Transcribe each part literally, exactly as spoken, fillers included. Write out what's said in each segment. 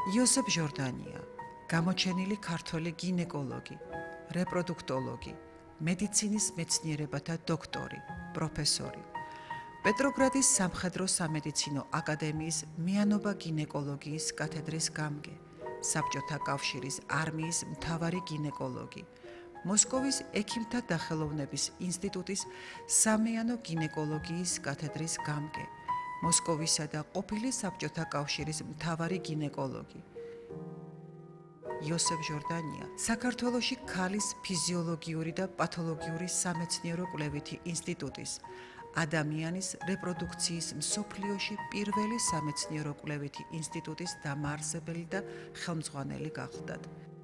იოსებ ჟორდანია, გამოჩენილი ქართველი გინეკოლოგი, რეპროდუქტოლოგი, მედიცინის მეცნიერებათა დოქტორი, პროფესორი. პეტროგრადის სამხედრო სამედიცინო აკადემიის მიანობა გინეკოლოგიის კათედრის გამგე, საბჭოთა კავშირის არმიის მთავარი გინეკოლოგი, მოსკოვის ექიმთა დახელოვნების ინსტიტუტის სამეანო გინეკოლოგიის კათედრის გამგე, მოსკოვისა და ყოფილი საბჭოთა კავშირის მთავარი გინეკოლოგი. იოსებ ჟორდანია საქართველოში ქალის ფიზიოლოგიური და პათოლოგიური სამეცნიერო კვლევითი ინსტიტუტის, ადამიანის რეპროდუქციის მსოფლიოში პირველი სამეცნიერო კვლევითი ინსტიტუტის დამაარსებელი და ხელმძღვანელი გახლდათ.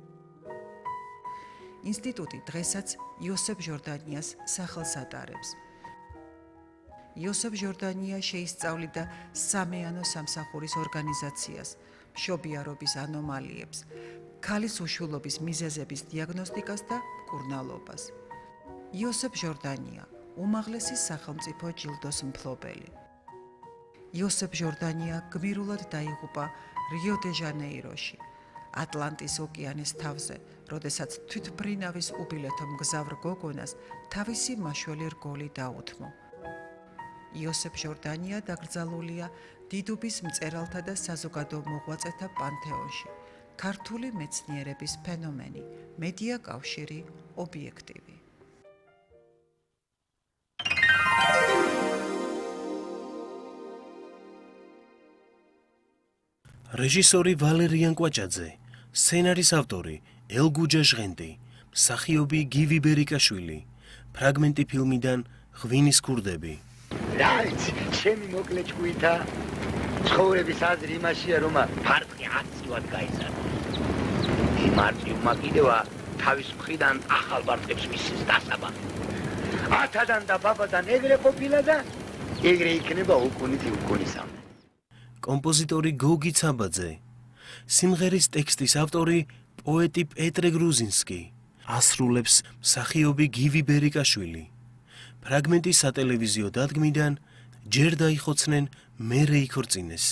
ინსტიტუტი დღესაც იოსებ ჟორდანიას სახელს ატარებს. იოსებ ჟორდანია შეისწავლიდა სამეანო სამსახურის ორგანიზაციას, მშობიარობის ანომალიებს, ქალის უშვილობის მიზეზების დიაგნოსტიკას და მკურნალობას. იოსებ ჟორდანია უმაღლესი სახელმწიფო ჯილდოს მფლობელი. იოსებ ჟორდანია გმირულად დაიღუპა რიო-დე-ჟანეიროში, ატლანტის ოკეანის თავზე, როდესაც თვითმფრინავის უბილეთო მგზავრ გოგონას თავისი მაშველი რგოლი დაუთმო. იოსებ ჟორდანია დაკრძალულია დიდუბის მწერალთა და საზოგადო მოღვაწეთა პანთეონში. ქართული მეცნიერების ფენომენი, მედია კავშირი, ობიექტივი. რეჟისორი ვალერიან კვაჭაძე, სცენარის ავტორი ელგუჯა ჟღენტი, მსახიობი გივი ბერიკაშვილი, ფრაგმენტი ფილმიდან ღვინის ქურდები. დაიცი, ჩემი მოკლე ჭკუითა, ცხოვრების აზრი იმაშია, რომ ფარტი აცივად გაიზარდა. მარტივმა კიდევა თავის მხრიდან ახალ ბარტებს მისის დასაბამი. ათადან და ბაბადან ეგრე ყოფილა და ეგრე იქნება უკუნითი უკუნისამდე. კომპოზიტორი გოგი ცაბაძე, სიმღერის ტექსტის ავტორი პოეტი პეტრე გრუზინსკი, ასრულებს მსახიობი გივი ბერიკაშვილი. ფრაგმენტი სატელევიზიო დადგმიდან ჯერ დაიხოცნენ, მერე იქორწინეს.